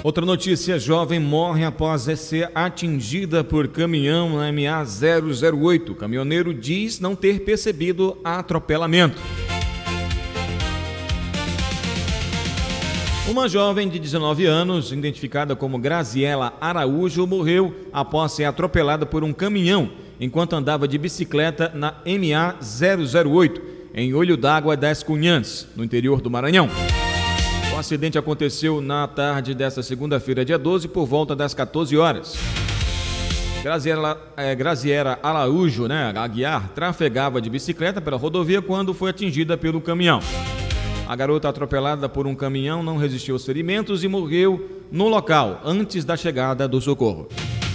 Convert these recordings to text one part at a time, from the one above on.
Outra notícia: jovem morre após ser atingida por caminhão na MA-008. O caminhoneiro diz não ter percebido atropelamento. Uma jovem de 19 anos, identificada como Graziela Araújo, morreu após ser atropelada por um caminhão enquanto andava de bicicleta na MA-008, em Olho d'Água das Cunhãs, no interior do Maranhão. O acidente aconteceu na tarde desta segunda-feira, dia 12, por volta das 14 horas. Graziela Araújo, Aguiar, trafegava de bicicleta pela rodovia quando foi atingida pelo caminhão. A garota, atropelada por um caminhão, não resistiu aos ferimentos e morreu no local antes da chegada do socorro.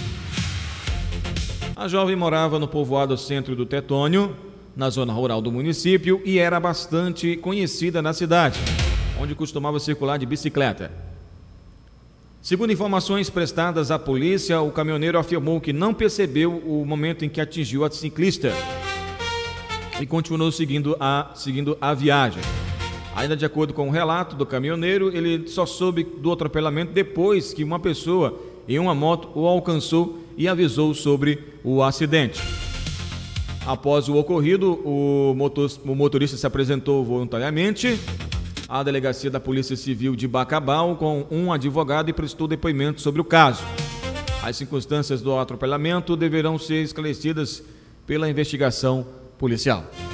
A jovem morava no povoado Centro do Tetônio, na zona rural do município, e era bastante conhecida na cidade, onde costumava circular de bicicleta. Segundo informações prestadas à polícia, o caminhoneiro afirmou que não percebeu o momento em que atingiu a ciclista e continuou seguindo a viagem. Ainda de acordo com o relato do caminhoneiro, ele só soube do atropelamento depois que uma pessoa em uma moto o alcançou e avisou sobre o acidente. Após o ocorrido, o motorista se apresentou voluntariamente à delegacia da Polícia Civil de Bacabal com um advogado e prestou depoimento sobre o caso. As circunstâncias do atropelamento deverão ser esclarecidas pela investigação policial.